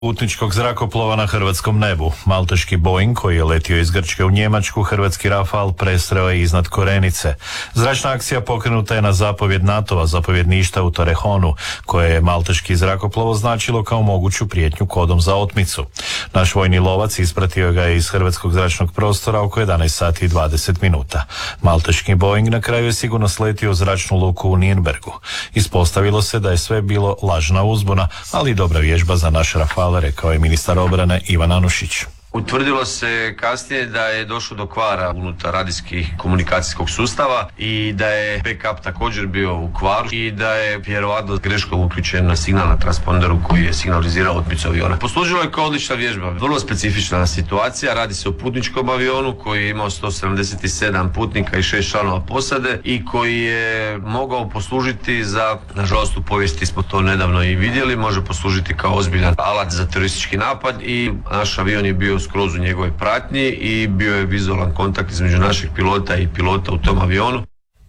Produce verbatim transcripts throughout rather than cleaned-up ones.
Putničkog zrakoplova na hrvatskom nebu. Malteški Boeing koji je letio iz Grčke u Njemačku, hrvatski Rafal presreo je iznad Korenice. Zračna akcija pokrenuta je na zapovjed NATO-a zapovjedništva u Torrejonu, koje je malteški zrakoplov označilo kao moguću prijetnju kodom za otmicu. Naš vojni lovac ispratio ga je iz hrvatskog zračnog prostora oko jedanaest sati i dvadeset minuta. Malteški Boeing na kraju je sigurno sletio u zračnu luku u Nürnbergu. Ispostavilo se da je sve bilo lažna uzbuna, ali dobra vježba za naš Rafal, rekao je ministar obrane Ivan Anušić. Utvrdilo se kasnije da je došlo do kvara unutar radijskih komunikacijskog sustava i da je backup također bio u kvaru i da je vjerovatno greškom uključen na signal na transponderu koji je signalizirao otmicu aviona. Poslužilo je kao odlična vježba, vrlo specifična situacija, radi se o putničkom avionu koji je imao sto sedamdeset sedam putnika i šest članova posade i koji je mogao poslužiti za, nažalost u povijesti smo to nedavno i vidjeli, može poslužiti kao ozbiljan alat za teroristički napad i naš avion je bio skroz u njegovoj pratnji i bio je vizualan kontakt između našeg pilota i pilota u tom avionu.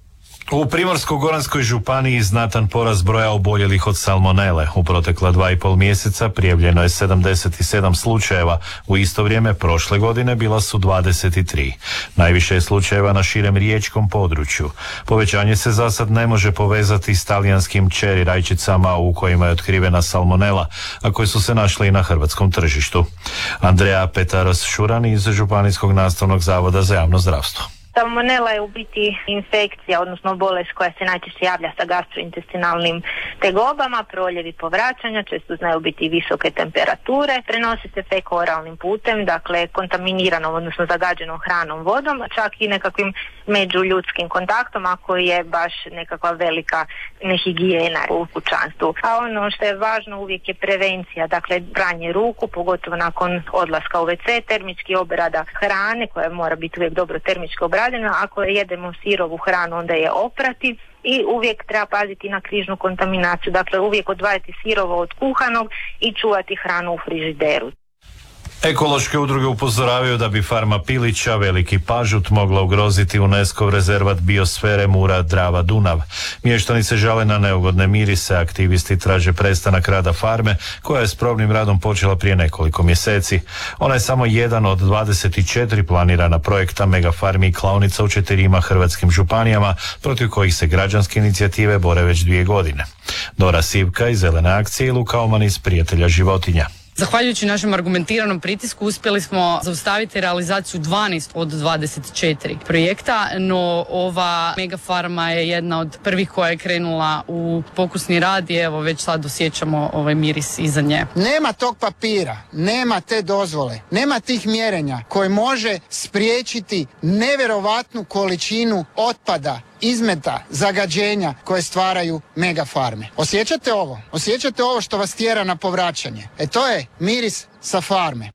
U Primorsko-goranskoj županiji znatan porast broja oboljelih od salmonele. U protekla dva i pol mjeseca prijavljeno je sedamdeset sedam slučajeva. U isto vrijeme prošle godine bila su dvadeset tri. Najviše je slučajeva na širem riječkom području. Povećanje se za sad ne može povezati s talijanskim čeri rajčicama u kojima je otkrivena salmonela, a koje su se našle i na hrvatskom tržištu. Andrea Petaros-Šuran iz Županijskog nastavnog zavoda za javno zdravstvo. Salmonela je u biti infekcija, odnosno bolest koja se najčešće javlja sa gastrointestinalnim tegobama, proljevi povraćanja, često znaju biti i visoke temperature, prenosi se feko-oralnim putem, dakle kontaminiranom, odnosno zagađenom hranom, vodom, čak i nekakvim međuljudskim kontaktom ako je baš nekakva velika nehigijena u kućanstvu. A ono što je važno uvijek je prevencija, dakle pranje ruku, pogotovo nakon odlaska u ve ce, termički obrada hrane koja mora biti uvijek dobro termički obradena. Ako jedemo sirovu hranu, onda je oprati i uvijek treba paziti na križnu kontaminaciju. Dakle, uvijek odvajati sirovo od kuhanog i čuvati hranu u frižideru. Ekološke udruge upozoravaju da bi farma pilića Veliki Pažut mogla ugroziti UNESCO rezervat biosfere Mura-Drava-Dunav. Mještani se žale na neugodne mirise, aktivisti traže prestanak rada farme koja je s probnim radom počela prije nekoliko mjeseci. Ona je samo jedan od dvadeset četiri planirana projekta megafarmi i klaonica u četirima hrvatskim županijama protiv kojih se građanske inicijative bore već dvije godine. Dora Sivka iz Zelene akcije i Luka Oman iz Prijatelja životinja. Zahvaljujući našem argumentiranom pritisku uspjeli smo zaustaviti realizaciju dvanaest od dvadeset četiri projekta, no ova megafarma je jedna od prvih koja je krenula u pokusni rad i evo već sad osjećamo ovaj miris iza nje. Nema tog papira, nema te dozvole, nema tih mjerenja koje može spriječiti nevjerovatnu količinu otpada, izmeta, zagađenja koje stvaraju megafarme. Osjećate ovo? Osjećate ovo što vas tjera na povraćanje? E to je miris sa farme.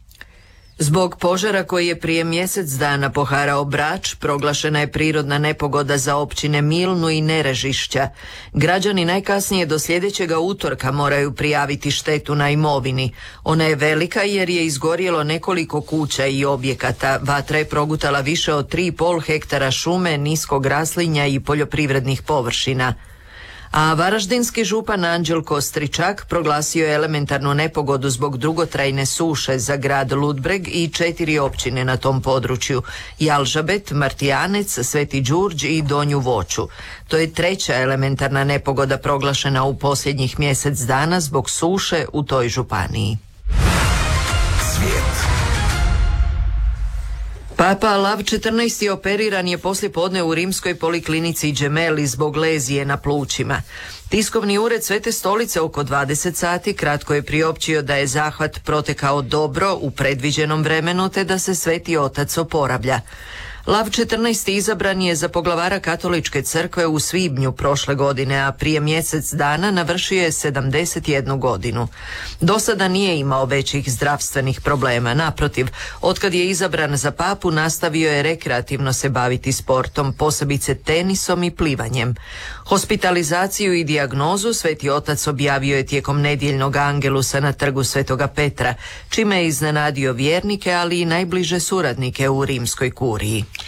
Zbog požara koji je prije mjesec dana poharao Brač, proglašena je prirodna nepogoda za općine Milnu i Nerežišća. Građani najkasnije do sljedećega utorka moraju prijaviti štetu na imovini. Ona je velika jer je izgorjelo nekoliko kuća i objekata. Vatra je progutala više od tri i pol hektara šume, niskog raslinja i poljoprivrednih površina. A varaždinski župan Anđelko Stričak proglasio je elementarnu nepogodu zbog dugotrajne suše za grad Ludbreg i četiri općine na tom području: Jalžabet, Martijanec, Sveti Đurđ i Donju Voću. To je treća elementarna nepogoda proglašena u posljednjih mjesec dana zbog suše u toj županiji. Svijet. Papa Lav četrnaesti operiran je poslijepodne u rimskoj poliklinici Gemelli zbog lezije na plućima. Tiskovni ured Svete stolice oko dvadeset sati kratko je priopćio da je zahvat protekao dobro u predviđenom vremenu te da se Sveti otac oporavlja. Lav četrnaesti izabran je za poglavara Katoličke crkve u svibnju prošle godine, a prije mjesec dana navršio je sedamdeset jednu godinu. Do sada nije imao većih zdravstvenih problema, naprotiv, otkad je izabran za papu nastavio je rekreativno se baviti sportom, posebice tenisom i plivanjem. Hospitalizaciju i dijagnozu Sveti otac objavio je tijekom nedjeljnog angelusa na trgu Svetoga Petra, čime je iznenadio vjernike, ali i najbliže suradnike u rimskoj kuriji.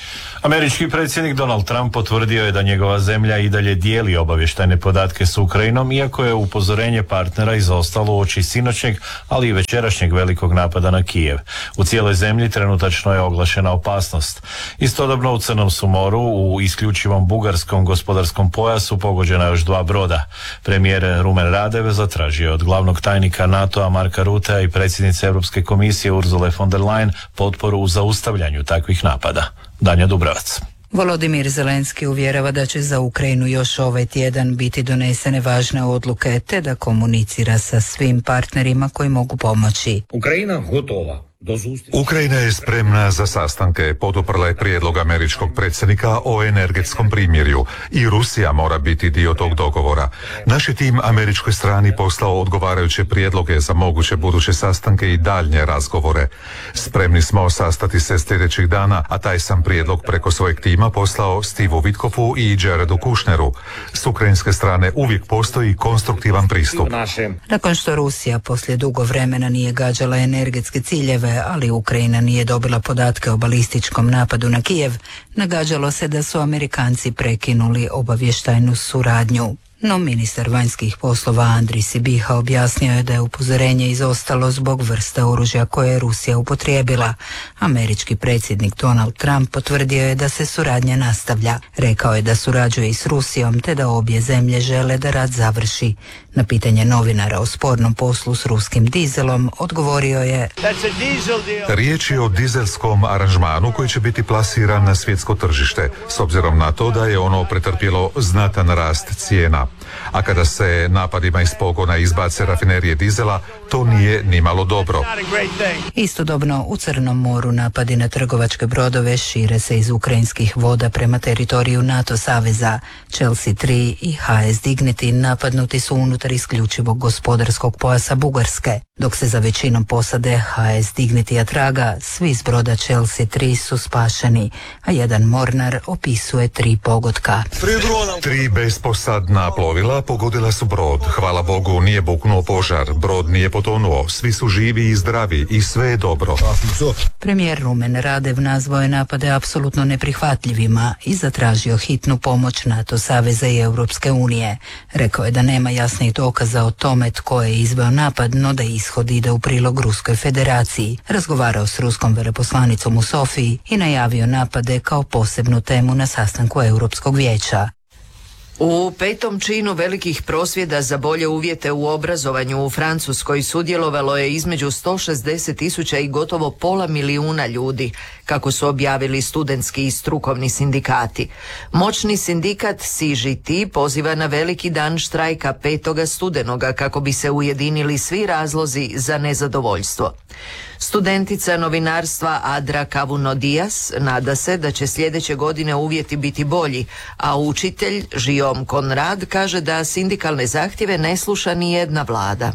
Američki predsjednik Donald Trump potvrdio je da njegova zemlja i dalje dijeli obavještajne podatke s Ukrajinom, iako je upozorenje partnera izostalo uoči sinoćnjeg, ali i večerašnjeg velikog napada na Kijev. U cijeloj zemlji trenutačno je oglašena opasnost. Istodobno u Crnom su moru, u isključivom bugarskom gospodarskom pojasu, pogođena još dva broda. Premijer Rumen Radev zatražio od glavnog tajnika NATO-a Marka Rutea i predsjednice Europske komisije Ursule von der Leyen potporu u zaustavljanju takvih napada. Danja Dubravac. Volodimir Zelenski uvjerava da će za Ukrajinu još ovaj tjedan biti donesene važne odluke te da komunicira sa svim partnerima koji mogu pomoći. Ukrajina gotova. Ukrajina je spremna za sastanke, poduprla je prijedlog američkog predsjednika o energetskom primirju i Rusija mora biti dio tog dogovora. Naš je tim američkoj strani poslao odgovarajuće prijedloge za moguće buduće sastanke i daljnje razgovore. Spremni smo sastati se sljedećih dana, a taj sam prijedlog preko svojeg tima poslao Steveu Witkofu i Jaredu Kushneru. S ukrajinske strane uvijek postoji konstruktivan pristup. Nakon što Rusija poslije dugo vremena nije gađala energetske ciljeve, ali Ukrajina nije dobila podatke o balističkom napadu na Kijev, nagađalo se da su Amerikanci prekinuli obavještajnu suradnju. No ministar vanjskih poslova Andrij Sibiha objasnio je da je upozorenje izostalo zbog vrste oružja koje je Rusija upotrijebila. Američki predsjednik Donald Trump potvrdio je da se suradnja nastavlja. Rekao je da surađuje i s Rusijom te da obje zemlje žele da rat završi. Na pitanje novinara o spornom poslu s ruskim dizelom odgovorio je: Riječ je o dizelskom aranžmanu koji će biti plasiran na svjetsko tržište, s obzirom na to da je ono pretrpjelo znatan rast cijena. A kada se napadima iz pogona izbace rafinerije dizela, to nije nimalo dobro. Istodobno u Crnom moru napadi na trgovačke brodove šire se iz ukrajinskih voda prema teritoriju NATO saveza. Chelsea tri i H S Dignity napadnuti su unutar isključivog gospodarskog pojasa Bugarske. Dok se za većinom posade H S Dignity traga, svi s broda Chelsea tri su spašeni, a jedan mornar opisuje tri pogotka. Tri besposadna plovila pogodila su brod. Hvala Bogu, nije buknuo požar, brod nije potonuo, svi su živi i zdravi i sve je dobro. Premijer Rumen Radev nazvao je napade apsolutno neprihvatljivima i zatražio hitnu pomoć NATO saveza i Europske unije. Rekao je da nema jasnih dokaza o tome tko je izveo napad, no da ishod ide u prilog Ruskoj federaciji. Razgovarao s ruskom veleposlanicom u Sofiji i najavio napade kao posebnu temu na sastanku Europskog vijeća. U petom činu velikih prosvjeda za bolje uvjete u obrazovanju u Francuskoj sudjelovalo je između sto šezdeset tisuća i gotovo pola milijuna ljudi, kako su objavili studentski i strukovni sindikati. Moćni sindikat C G T poziva na veliki dan štrajka petoga studenoga kako bi se ujedinili svi razlozi za nezadovoljstvo. Studentica novinarstva Adra Cavuno Diaz nada se da će sljedeće godine uvjeti biti bolji, a učitelj Guillaume Conrad kaže da sindikalne zahtjeve ne sluša ni jedna vlada.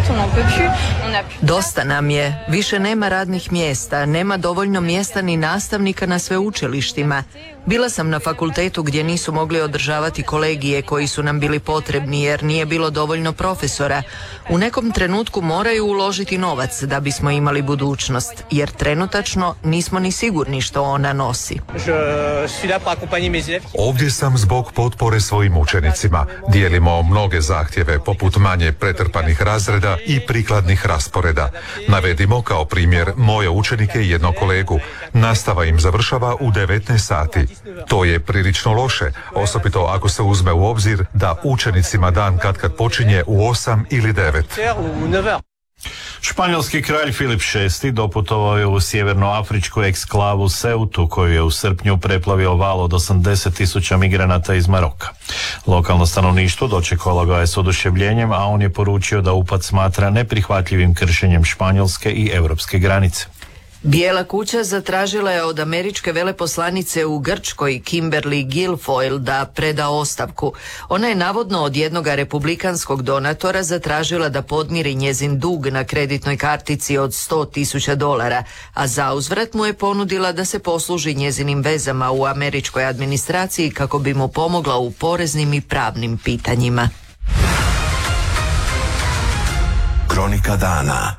Dosta nam je, više nema radnih mjesta, nema dovoljno mjesta ni nastavnika na sveučilištima. Bila sam na fakultetu gdje nisu mogli održavati kolegije koji su nam bili potrebni jer nije bilo dovoljno profesora. U nekom trenutku moraju uložiti novac da bismo imali budućnost, jer trenutačno nismo ni sigurni što ona nosi. Ovdje sam zbog potpore svojim učenicima. Dijelimo mnoge zahtjeve poput manje pretrpanih razreda i prikladnih rasporeda. Navedimo kao primjer moje učenike i jednog kolegu. Nastava im završava u devetnaest sati. To je prilično loše, osobito ako se uzme u obzir da učenicima dan katkad počinje u osam ili devet. Španjolski kralj Filip šesti doputovao je u sjevernoafričku eksklavu Ceutu, koju je u srpnju preplavio val od osamdeset tisuća migranata iz Maroka. Lokalno stanovništvo dočekalo ga je s oduševljenjem, a on je poručio da upad smatra neprihvatljivim kršenjem španjolske i europske granice. Bijela kuća zatražila je od američke veleposlanice u Grčkoj Kimberly Guilfoyle da preda ostavku. Ona je navodno od jednog republikanskog donatora zatražila da podmiri njezin dug na kreditnoj kartici od sto tisuća dolara, a zauzvrat mu je ponudila da se posluži njezinim vezama u američkoj administraciji kako bi mu pomogla u poreznim i pravnim pitanjima. Kronika dana.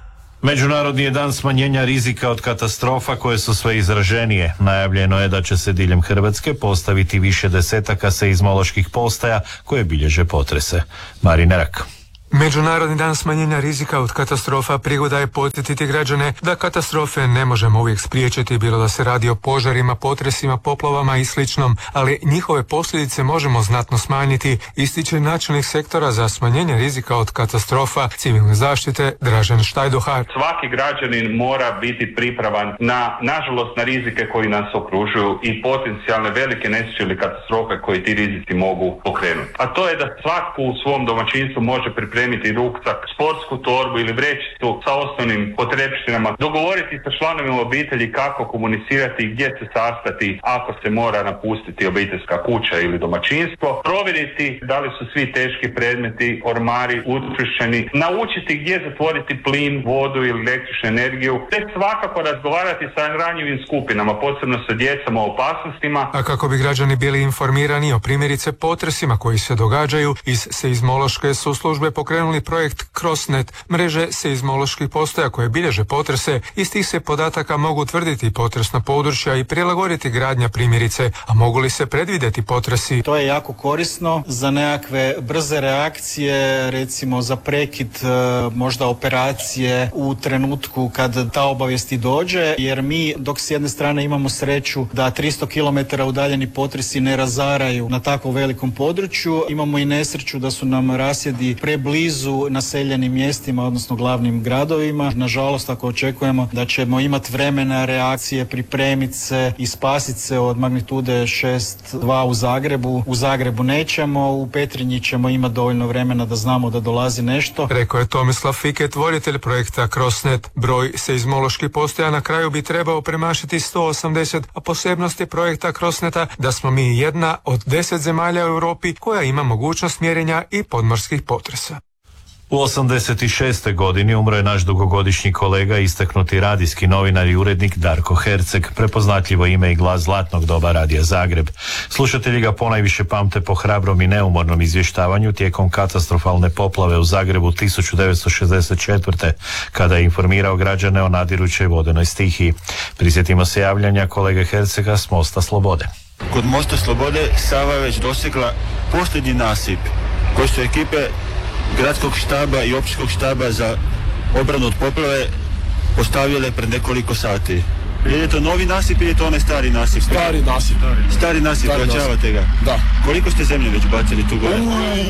Međunarodni je dan smanjenja rizika od katastrofa koje su sve izraženije. Najavljeno je da će se diljem Hrvatske postaviti više desetaka seizmoloških postaja koje bilježe potrese. Marin Nerak. Međunarodni dan smanjenja rizika od katastrofa prigoda je podsjetiti građane da katastrofe ne možemo uvijek spriječiti, bilo da se radi o požarima, potresima, poplavama i sličnom, ali njihove posljedice možemo znatno smanjiti, ističe načelnik sektora za smanjenje rizika od katastrofa civilne zaštite Dražen Štajdohar. Svaki građanin mora biti pripravan na, nažalost, na rizike koji nas okružuju i potencijalne velike nesreće ili katastrofe koje ti rizici mogu pokrenuti. A to je da svako u svom domaćinstvu može pripremiti pripremiti ruksak, sportsku torbu ili vrećicu sa osnovnim potrepštinama, dogovoriti sa članovima obitelji kako komunicirati, gdje se sastati ako se mora napustiti obiteljska kuća ili domaćinstvo, provjeriti da li su svi teški predmeti, ormari učvršćeni, naučiti gdje zatvoriti plin, vodu ili električnu energiju, te svakako razgovarati sa ranjivim skupinama, posebno sa djecom o opasnostima. A kako bi građani bili informirani o primjerice potresima koji se događaju, iz seizmološke su službe pokrenuli projekt Crossnet, mreže seizmoloških postaja koje bilježe potrese. Iz tih se podataka mogu tvrditi potresna područja i prilagoditi gradnja primjerice, a mogu li se predvidjeti potresi? To je jako korisno za nekakve brze reakcije, recimo za prekid možda operacije u trenutku kad ta obavijest dođe, jer mi dok s jedne strane imamo sreću da tristo kilometara udaljeni potresi ne razaraju na tako velikom području, imamo i nesreću da su nam rasjedi preblizu naseljenim mjestima, odnosno glavnim gradovima. Nažalost, ako očekujemo da ćemo imati vremena reakcije, pripremiti se i spasiti se od magnitude šest dva u Zagrebu, u Zagrebu nećemo, u Petrinji ćemo imati dovoljno vremena da znamo da dolazi nešto. Rekao je Tomislav Fiket, voditelj projekta Crossnet. Broj seizmoloških postaja na kraju bi trebao premašiti sto osamdeset, a posebnost je projekta Crossneta da smo mi jedna od deset zemalja u Europi koja ima mogućnost mjerenja i podmorskih potresa. U osamdeset šestoj godini umro je naš dugogodišnji kolega, istaknuti radijski novinar i urednik Darko Herceg, prepoznatljivo ime i glas zlatnog doba Radija Zagreb. Slušatelji ga ponajviše pamte po hrabrom i neumornom izvještavanju tijekom katastrofalne poplave u Zagrebu tisuću devetsto šezdeset četvrte. kada je informirao građane o nadirućoj vodenoj stihiji. Prisjetimo se javljanja kolege Hercega s Mosta Slobode. Kod Mosta Slobode Sava je već dosegla posljednji nasip koji su ekipe gradskog štaba i općinskog štaba za obranu od poplave postavile pred nekoliko sati. Je li to novi nasip ili je to onaj stari nasip? Stari nasip. Stari nasip, vraćavate ga? Da. Koliko ste zemlje već bacili tu gore?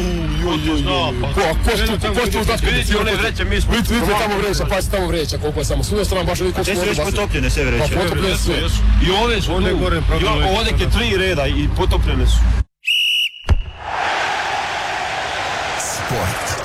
Vidite one vreće, mi smo... Vidite tamo vreća, pazi tamo vreća, koliko je samo. S druge strane baš ovdje koliko smo... Te su već potopljene sve vreće? Pa potopljene sve. I ove su, one gore... Ovdje je tri reda i potopljene su. Sport.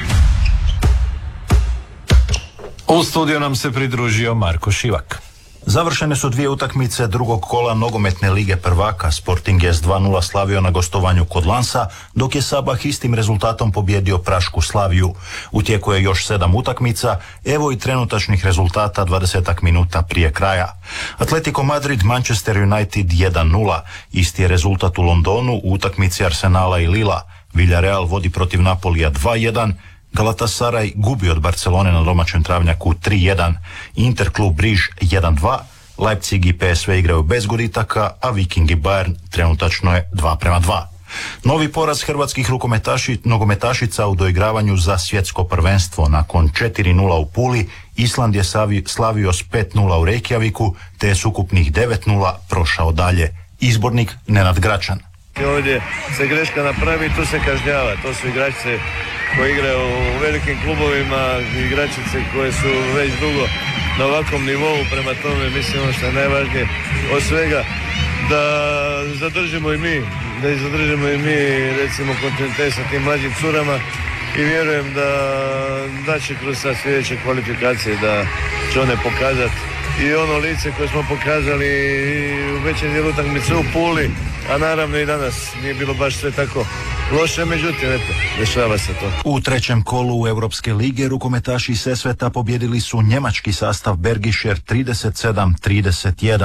U studiju nam se pridružio Marko Šivak. Završene su dvije utakmice drugog kola nogometne lige prvaka. Sporting je s dva nula slavio na gostovanju kod Lansa, dok je Sabah istim rezultatom pobjedio Prašku Slaviju. U tijeku je još sedam utakmica, evo i trenutačnih rezultata dvadesetak minuta prije kraja. Atletico Madrid, Manchester United jedan nula, isti je rezultat u Londonu u utakmici Arsenala i Lila. Villarreal vodi protiv Napolija dva jedan, Galatasaray gubi od Barcelone na domaćem travnjaku tri jedan, Inter klub Briž jedan dva, Leipzig i P S V igraju bez gubitaka, a Viking i Bayern trenutačno je dva prema dva. Novi poraz hrvatskih rukometaši, nogometašica u doigravanju za svjetsko prvenstvo. Nakon četiri nula u Puli, Island je savi, slavio s pet nula u Reykjaviku, te je s ukupnih devet nula prošao dalje. Izbornik Nenad Gračan. Ovdje se greška napravi, tu se kažnjava. To su igračice koji igraju u velikim klubovima, igračice koje su već dugo na ovakvom nivou, prema tome mislim ono što je najvažnije od svega da zadržimo i mi, da i zadržimo i mi recimo kontinuitet sa tim mlađim curama i vjerujem da, da će kroz sad sljedeće kvalifikacije da će one pokazati i ono lice koje smo pokazali u većem dijelu utakmice u Puli, a naravno i danas nije bilo baš sve tako loše, međutim, eto, dešava se to. U trećem kolu Europske lige rukometaši Sesveta pobjedili su njemački sastav Bergischer trideset sedam trideset jedan.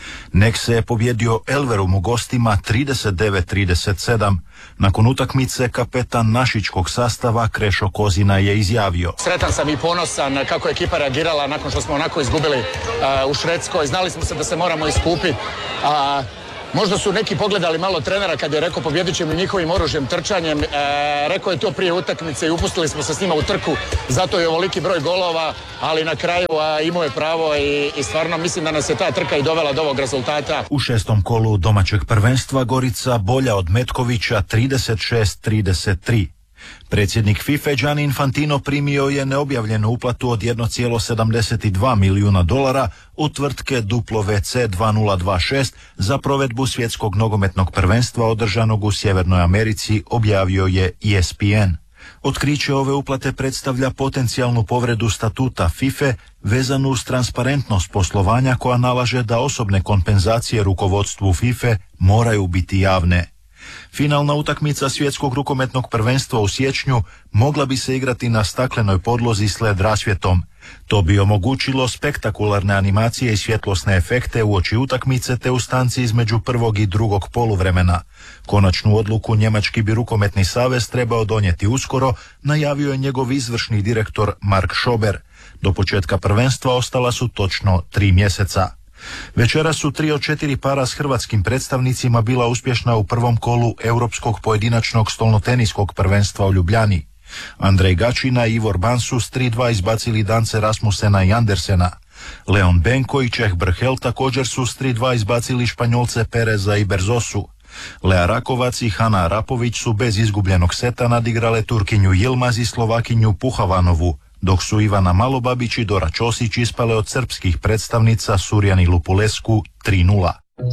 Nek se je pobjedio Elverum u gostima trideset devet trideset sedam. Nakon utakmice kapetan našičkog sastava Krešo Kozina je izjavio: Sretan sam i ponosan kako je ekipa reagirala nakon što smo onako izgubili uh, u Švedskoj. Znali smo se da se moramo iskupiti. Uh, Možda su neki pogledali malo trenera kad je rekao pobjedit ćemo njihovim oružjem, trčanjem. E, rekao je to prije utakmice i upustili smo se s njima u trku, zato je ovoliki broj golova, ali na kraju a, imao je pravo i, i stvarno mislim da nas je ta trka i dovela do ovog rezultata. U šestom kolu domaćeg prvenstva Gorica bolja od Metkovića trideset šest trideset tri. Predsjednik FIFA Gianni Infantino primio je neobjavljenu uplatu od jedan zarez sedamdeset dva milijuna dolara u tvrtke W C dva nula dva šest za provedbu svjetskog nogometnog prvenstva održanog u Sjevernoj Americi, objavio je E S P N. Otkriće ove uplate predstavlja potencijalnu povredu statuta FIFA vezanu uz transparentnost poslovanja koja nalaže da osobne kompenzacije rukovodstvu FIFA moraju biti javne. Finalna utakmica svjetskog rukometnog prvenstva u siječnju mogla bi se igrati na staklenoj podlozi s led rasvjetom. To bi omogućilo spektakularne animacije i svjetlosne efekte uoči utakmice te u stanci između prvog i drugog poluvremena. Konačnu odluku Njemački bi rukometni savez trebao donijeti uskoro, najavio je njegov izvršni direktor Mark Schober. Do početka prvenstva ostala su točno tri mjeseca. Večera su tri od četiri para s hrvatskim predstavnicima bila uspješna u prvom kolu Europskog pojedinačnog stolnoteniskog prvenstva u Ljubljani. Andrej Gačina i Ivor Ban su s tri dva izbacili Dance Rasmusena i Andersena. Leon Benko i Čeh Brhel također su s tri dva izbacili Španjolce Pereza i Berzosu. Lea Rakovac i Hana Arapović su bez izgubljenog seta nadigrale Turkinju Yilmaz i Slovakinju Puhavanovu, dok su Ivana Malobabić i Dora Ćosić ispale od srpskih predstavnica Surjani Lupulesku tri nula.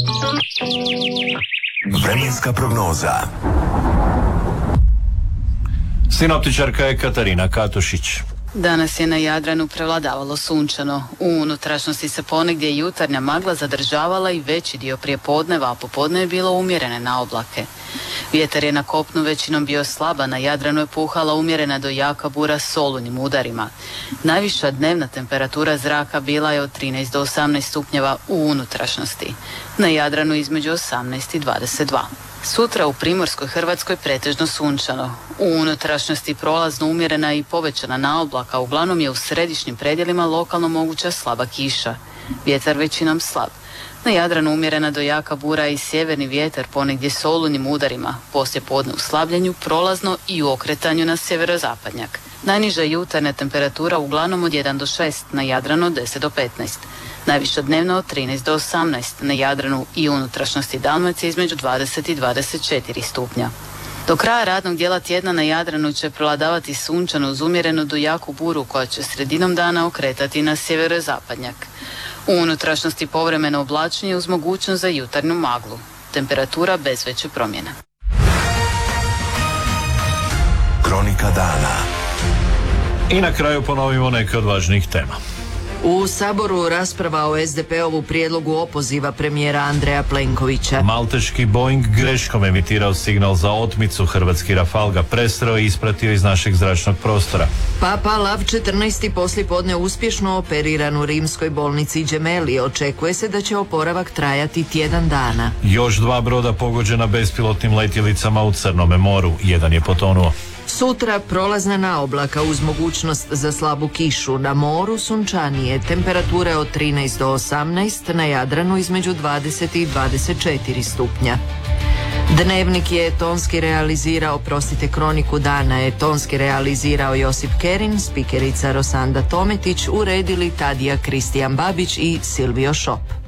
Vremenska prognoza. Sinoptičarka je Katarina Katušić. Danas je na Jadranu prevladavalo sunčano. U unutrašnjosti se ponegdje jutarnja magla zadržavala i veći dio prijepodneva, a popodne je bilo umjerene na oblake. Vjetar je na kopnu većinom bio slaba, na Jadranu je puhala umjerena do jaka bura s olujnim udarima. Najviša dnevna temperatura zraka bila je od trinaest do osamnaest stupnjeva u unutrašnjosti. Na Jadranu između osamnaest i dvadeset dva. Sutra u Primorskoj Hrvatskoj pretežno sunčano. U unutrašnjosti prolazno umjerena i povećana naoblaka, uglavnom je u središnjim predjelima lokalno moguća slaba kiša. Vjetar većinom slab. Na Jadranu umjerena do jaka bura i sjeverni vjetar ponegdje s olujnim udarima, poslije podne u slabljenju, prolazno i u okretanju na sjeverozapadnjak. Najniža jutarnja temperatura uglavnom od jedan do šest, na Jadranu od deset do petnaest. Najviša dnevno od trinaest do osamnaest, na Jadranu i unutrašnjosti Dalmacije između dvadeset i dvadeset četiri stupnja. Do kraja radnog dijela tjedna na Jadranu će prevladavati sunčano uz umjerenu do jaku buru koja će sredinom dana okretati na sjeverozapadnjak. U unutrašnjosti povremeno oblačenje uz mogućnost za jutarnju maglu. Temperatura bez veće promjene. Kronika dana. I na kraju ponovimo neke od važnijih tema. U Saboru rasprava o es de pe-ovu prijedlogu opoziva premijera Andreja Plenkovića. Malteški Boeing greškom emitirao signal za otmicu, hrvatski Rafal ga presreo i ispratio iz našeg zračnog prostora. Papa Lav četrnaesti poslijepodne uspješno operiran u rimskoj bolnici Gemelli. Očekuje se da će oporavak trajati tjedan dana. Još dva broda pogođena bespilotnim letjelicama u Crnome moru, jedan je potonuo. Sutra prolazna naoblaka uz mogućnost za slabu kišu, na moru sunčanije, temperature od trinaest do osamnaest, na Jadranu između dvadeset i dvadeset četiri stupnja. Dnevnik je tonski realizirao, prostite kroniku dana je tonski realizirao Josip Kerin, spikerica Rosanda Tometić, uredili Tadija Kristijan Babić i Silvio Šop.